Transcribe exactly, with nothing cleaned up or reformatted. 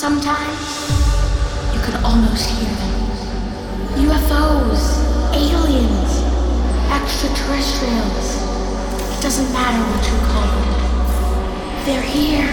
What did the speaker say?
Sometimes you can almost hear them. U F Os, aliens, extraterrestrials. It doesn't matter what you call them. They're here.